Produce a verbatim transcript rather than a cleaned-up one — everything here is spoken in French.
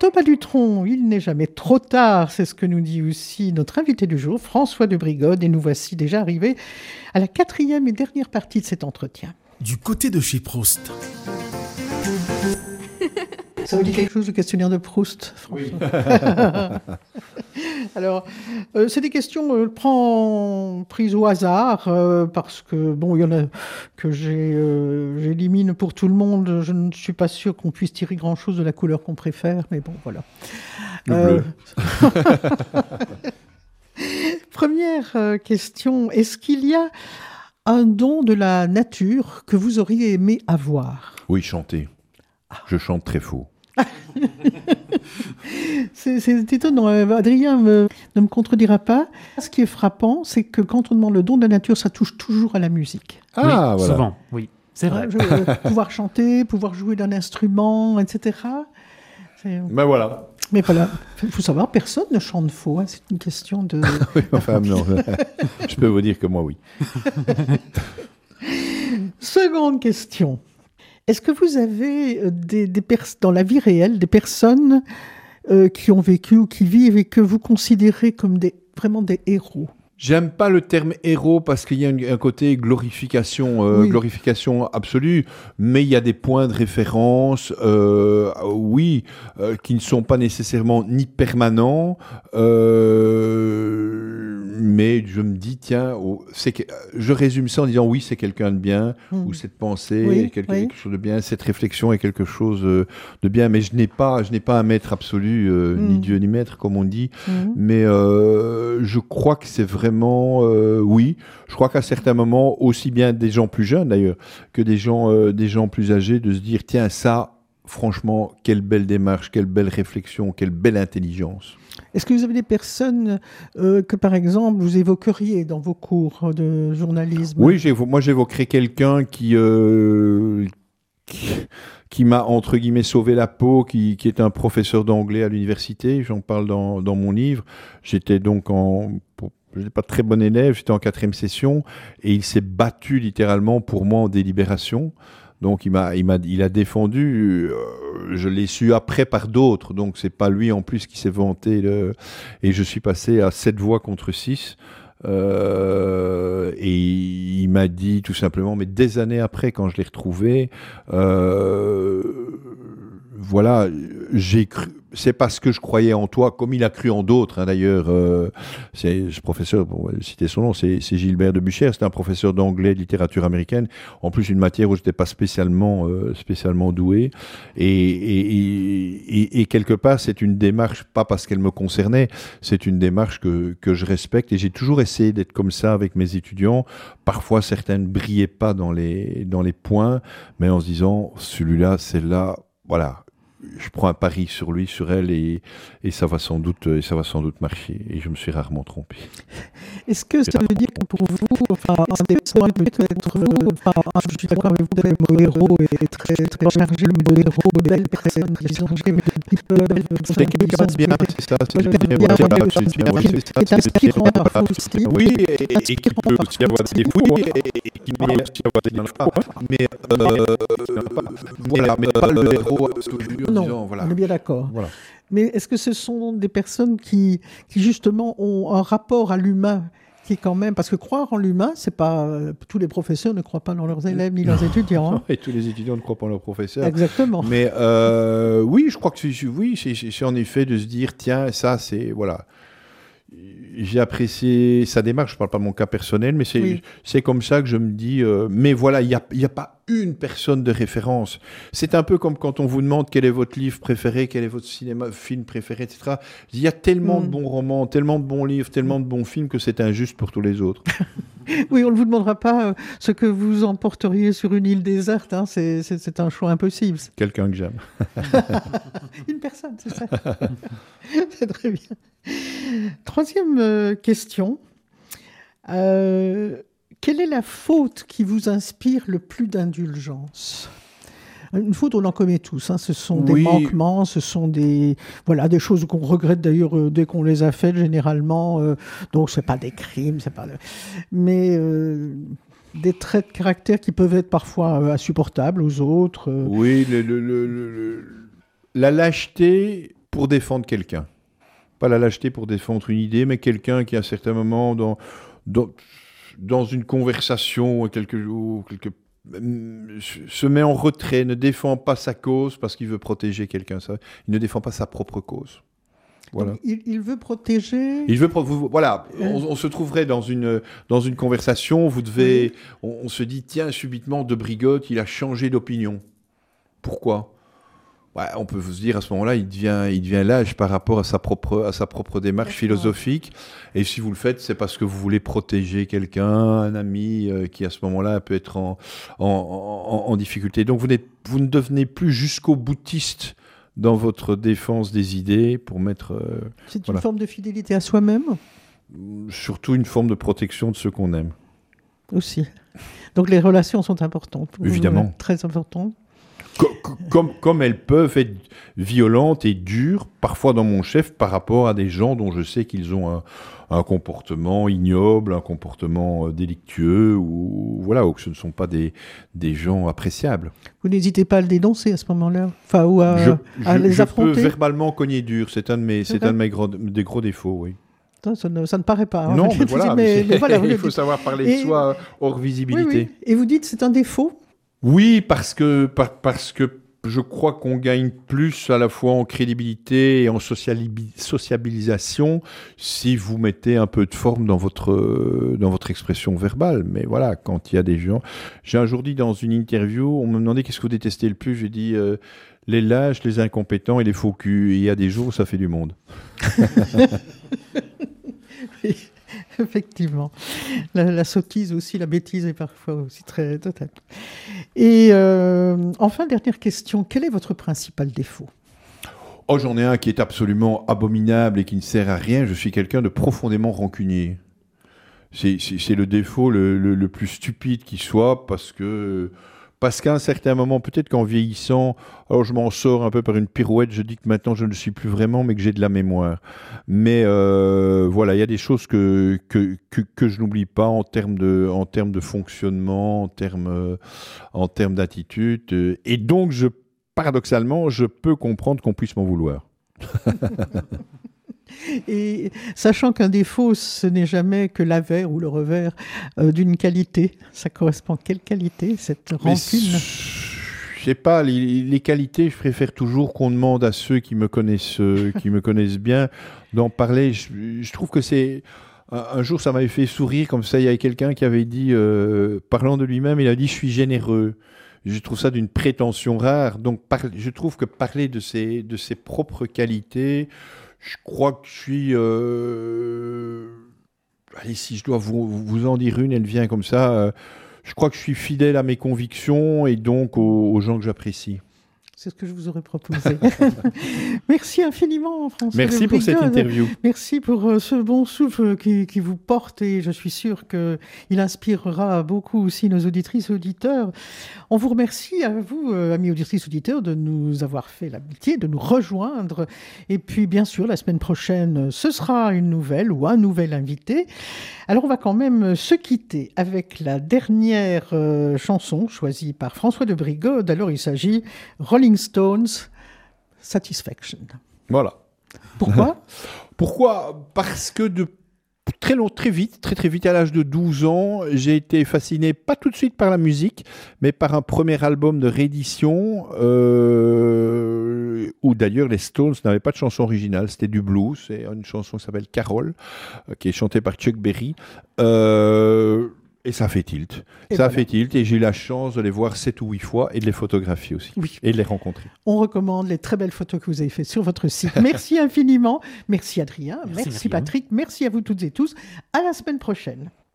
Thomas Dutronc, il n'est jamais trop tard, c'est ce que nous dit aussi notre invité du jour, François de Brigode, et nous voici déjà arrivés à la quatrième et dernière partie de cet entretien. Du côté de chez Proust. Ça vous dit quelque chose, le questionnaire de Proust, François? Oui. Alors, euh, c'est des questions euh, prends, prises au hasard, euh, parce que, bon, il y en a que j'ai, euh, j'élimine pour tout le monde. Je ne suis pas sûr qu'on puisse tirer grand-chose de la couleur qu'on préfère, mais bon, voilà. Le Euh... bleu. Première euh, question, est-ce qu'il y a un don de la nature que vous auriez aimé avoir? Oui, chanter. Je chante très faux. c'est, c'est étonnant. Adrien me, ne me contredira pas. Ce qui est frappant, c'est que quand on demande le don de la nature, ça touche toujours à la musique. Ah, oui, voilà. Souvent, oui, c'est vrai. Hein, je, euh, pouvoir chanter, pouvoir jouer d'un instrument, et cetera. C'est... Ben voilà. Mais voilà, il faut savoir, personne ne chante faux. Hein. C'est une question de... Oui, enfin, non. Je peux vous dire que moi, oui. Seconde question. Est-ce que vous avez des, des pers- dans la vie réelle des personnes euh, qui ont vécu ou qui vivent et que vous considérez comme des, vraiment des héros? J'aime pas le terme héros parce qu'il y a un, un côté glorification, euh, Oui. glorification absolue, mais il y a des points de référence, euh, oui, euh, qui ne sont pas nécessairement ni permanents, euh, mais je me dis, tiens, oh, c'est que, je résume ça en disant, oui, c'est quelqu'un de bien, Mmh. ou cette pensée Oui, est quelque, oui. quelque chose de bien, cette réflexion est quelque chose euh, de bien, mais je n'ai pas, je n'ai pas un maître absolu, euh, Mmh. ni Dieu ni maître, comme on dit, Mmh. mais euh, je crois que c'est vraiment Vraiment, euh, oui. Je crois qu'à certains moments, aussi bien des gens plus jeunes d'ailleurs, que des gens, euh, des gens plus âgés, de se dire, tiens, ça, franchement, quelle belle démarche, quelle belle réflexion, quelle belle intelligence. Est-ce que vous avez des personnes euh, que, par exemple, vous évoqueriez dans vos cours de journalisme? Oui, j'évo- moi j'évoquerais quelqu'un qui... euh, qui... qui m'a, entre guillemets, sauvé la peau, qui, qui est un professeur d'anglais à l'université. J'en parle dans, dans mon livre. J'étais donc en... Pour, je n'étais pas très bon élève, j'étais en quatrième session, et il s'est battu littéralement pour moi en délibération. Donc il m'a, il m'a, il a défendu. Euh, je l'ai su après par d'autres. Donc c'est pas lui en plus qui s'est vanté. Le, et je suis passé à sept voix contre six. Euh, et il m'a dit tout simplement, mais des années après, quand je l'ai retrouvé, euh, voilà, j'ai cru. C'est parce que je croyais en toi, comme il a cru en d'autres, hein, d'ailleurs. Euh, c'est ce professeur, bon, citer son nom, c'est, c'est Gilbert de Buchères. C'était un professeur d'anglais, de littérature américaine. En plus, une matière où je n'étais pas spécialement, euh, spécialement doué. Et, et, et, et quelque part, c'est une démarche, pas parce qu'elle me concernait, c'est une démarche que, que je respecte. Et j'ai toujours essayé d'être comme ça avec mes étudiants. Parfois, certains ne brillaient pas dans les, dans les points, mais en se disant, celui-là, celle-là, voilà. Je prends un pari sur lui, sur elle, et, et ça va sans doute, et ça va sans doute marcher. Et je me suis rarement trompé. Est-ce que ça veut dire que pour vous, enfin, un des points peut-être, euh, enfin, je suis d'accord avec vous, le mot héros est très, très chargé, le mot héros, de belles personnes qui sont qui peuvent, C'est quelqu'un de bien, c'est ça, c'est bien, bien, voilà, bien, c'est bien, bien, oui, qui c'est ça, est c'est inspirant bien, parfois voilà. aussi. Oui, et, et qui Inspirant peut parfois aussi avoir aussi. des fouilles, et, et qui peut aussi avoir des malfrats, mais euh, voilà, mais pas le héros absolu en Non, disant, voilà. on est bien d'accord. Voilà. Mais est-ce que ce sont des personnes qui, qui justement ont un rapport à l'humain qui est quand même... Parce que croire en l'humain, c'est pas... Tous les professeurs ne croient pas dans leurs élèves ni leurs étudiants. Hein. Et tous les étudiants ne croient pas en leur professeur. Exactement. Mais euh, oui, je crois que c'est, oui, c'est, c'est en effet de se dire, tiens, ça, c'est... Voilà. J'ai apprécié sa démarche, je ne parle pas de mon cas personnel, mais c'est, Oui. c'est comme ça que je me dis, euh, mais voilà, il n'y a, il y a pas une personne de référence. C'est un peu comme quand on vous demande quel est votre livre préféré, quel est votre cinéma, film préféré, et cetera. Il y a tellement Mm. de bons romans, tellement de bons livres, tellement de bons films que c'est injuste pour tous les autres. Oui, on ne vous demandera pas euh, ce que vous emporteriez sur une île déserte. Hein. C'est, c'est, c'est un choix impossible. Quelqu'un que j'aime. Une personne, c'est ça. C'est très bien. Troisième euh, question. Euh, quelle est la faute qui vous inspire le plus d'indulgence ? Une faute, on en commet tous. Hein. Ce sont Oui. des manquements, ce sont des, voilà, des choses qu'on regrette d'ailleurs euh, dès qu'on les a faites, généralement. Euh, donc, ce n'est pas des crimes, c'est pas... Le... mais euh, des traits de caractère qui peuvent être parfois euh, insupportables aux autres. Euh... Oui, le, le, le, le, la lâcheté... pour défendre quelqu'un. Pas la lâcheté pour défendre une idée, mais quelqu'un qui, à un certain moment, dans, dans, dans une conversation, quelque, quelque, se met en retrait, ne défend pas sa cause parce qu'il veut protéger quelqu'un. Ça, il ne défend pas sa propre cause. Voilà. Donc, il, il veut protéger... Il veut pro- vous- voilà, on, on se trouverait dans une, dans une conversation, vous devez, on, on se dit, tiens, subitement, De Brigotte, il a changé d'opinion. Pourquoi ? Ouais, on peut se dire à ce moment-là, il devient, il devient lâche par rapport à sa propre, à sa propre démarche D'accord. philosophique. Et si vous le faites, c'est parce que vous voulez protéger quelqu'un, un ami euh, qui à ce moment-là peut être en, en, en, en difficulté. Donc vous, n'êtes, vous ne devenez plus jusqu'au boutiste dans votre défense des idées pour mettre... Euh, C'est voilà. une forme de fidélité à soi-même surtout une forme de protection de ceux qu'on aime. aussi. Donc les relations sont importantes. Évidemment. Euh, très importantes. Comme, comme elles peuvent être violentes et dures, parfois dans mon chef, par rapport à des gens dont je sais qu'ils ont un, un comportement ignoble, un comportement délictueux, ou, voilà, ou que ce ne sont pas des, des gens appréciables. Vous n'hésitez pas à le dénoncer à ce moment-là, enfin, ou à, je à je, les je affronter. peux verbalement cogner dur, c'est un de mes, c'est un de mes gros, des gros défauts, oui. Ça, ça, ne, ça ne paraît pas. Hein. Non, mais voilà, mais, mais voilà, vous il le faut dites. savoir parler Et- de soi hors visibilité. Oui, oui. Et vous dites c'est un défaut. Oui, parce que, par- parce que je crois qu'on gagne plus à la fois en crédibilité et en sociali- sociabilisation si vous mettez un peu de forme dans votre, euh, dans votre expression verbale. Mais voilà, quand il y a des gens... J'ai un jour dit dans une interview, on me demandait qu'est-ce que vous détestez le plus. J'ai dit euh, les lâches, les incompétents et les faux culs. Et il y a des jours où ça fait du monde. Oui, effectivement. La, la sottise aussi, la bêtise est parfois aussi très totale. Et euh, enfin, dernière question. Quel est votre principal défaut ? Oh, j'en ai un qui est absolument abominable et qui ne sert à rien. Je suis quelqu'un de profondément rancunier. C'est, c'est, c'est le défaut le, le, le plus stupide qui soit, parce que parce qu'à un certain moment, peut-être qu'en vieillissant, alors je m'en sors un peu par une pirouette, je dis que maintenant je ne le suis plus vraiment, mais que j'ai de la mémoire. Mais euh, voilà, il y a des choses que, que, que, que je n'oublie pas en termes de, en termes de fonctionnement, en termes, euh, en termes d'attitude. euh, Et donc, je, paradoxalement, je peux comprendre qu'on puisse m'en vouloir. Et sachant qu'un défaut, ce n'est jamais que l'avers ou le revers euh, d'une qualité. Ça correspond à quelle qualité, cette Mais rancune ? je sais pas, les, les qualités, je préfère toujours qu'on demande à ceux qui me connaissent, euh, qui me connaissent bien, d'en parler. Je, je trouve que c'est... Un, un jour, ça m'avait fait sourire, comme ça, il y avait quelqu'un qui avait dit, euh, parlant de lui-même, il a dit « je suis généreux ». Je trouve ça d'une prétention rare. Donc, par, je trouve que parler de ses, de ses propres qualités, je crois que je suis... Euh... Allez, si je dois vous, vous en dire une, elle vient comme ça... Euh... Je crois que je suis fidèle à mes convictions et donc aux, aux gens que j'apprécie. C'est ce que je vous aurais proposé. Merci infiniment, François. Merci de pour cette Brigode. interview. Merci pour euh, ce bon souffle qui, qui vous porte et je suis sûr qu'il inspirera beaucoup aussi nos auditrices et auditeurs. On vous remercie à vous, euh, amis auditrices et auditeurs, de nous avoir fait l'amitié, de nous rejoindre. Et puis, bien sûr, la semaine prochaine, ce sera une nouvelle ou un nouvel invité. Alors, on va quand même se quitter avec la dernière euh, chanson choisie par François de Brigode. Alors, il s'agit Rolling Stones, Satisfaction. Voilà. Pourquoi ? Pourquoi ? Parce que de très long, très vite, très très vite, à l'âge de douze ans, j'ai été fasciné, pas tout de suite par la musique, mais par un premier album de réédition, euh, où d'ailleurs les Stones n'avaient pas de chanson originale, c'était du blues, c'est une chanson qui s'appelle Carol, euh, qui est chantée par Chuck Berry. Euh, Et ça fait tilt. Et ça voilà. fait tilt et j'ai eu la chance de les voir sept ou huit fois et de les photographier aussi. Oui. Et de les rencontrer. On recommande les très belles photos que vous avez faites sur votre site. Merci infiniment. Merci Adrien. Merci, Merci Marianne. Patrick. Merci à vous toutes et tous. À la semaine prochaine.